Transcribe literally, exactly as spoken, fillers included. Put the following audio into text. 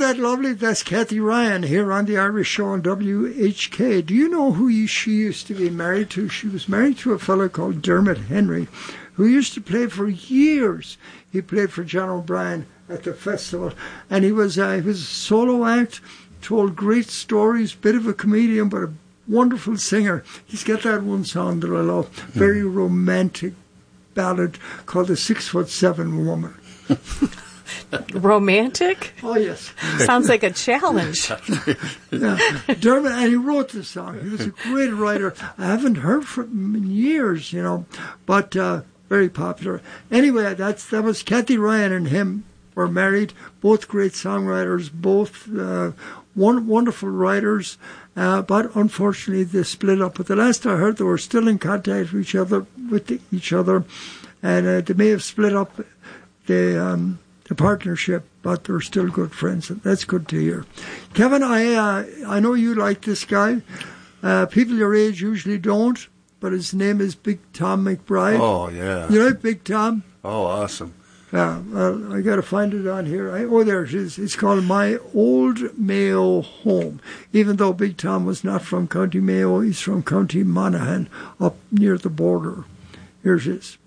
that lovely? That's Kathy Ryan here on the Irish Show on W H K. Do you know who she used to be married to? She was married to a fellow called Dermot Henry, who used to play for years. He played for John O'Brien at the festival, and he was, uh, he was a solo act, told great stories, bit of a comedian, but a wonderful singer. He's got that one song that I love, very romantic ballad called The Six Foot Seven Woman. Romantic? Oh, yes. Sounds like a challenge. Yeah. Dermot, and he wrote the song. He was a great writer. I haven't heard from him in years, you know, but uh, very popular. Anyway, that's that was Kathy Ryan and him were married. Both great songwriters, both uh, one, wonderful writers, uh, but unfortunately they split up. But the last I heard, they were still in contact with each other, with each other, and uh, they may have split up the um, the partnership, but they're still good friends. That's good to hear. Kevin, I uh, I know you like this guy. Uh, people your age usually don't, but his name is Big Tom McBride. Oh yeah, you like Big Tom? Oh, awesome. Yeah, well, I got to find it on here. I, oh, there it is. It's called My Old Mayo Home. Even though Big Tom was not from County Mayo, he's from County Monaghan, up near the border. Here's his.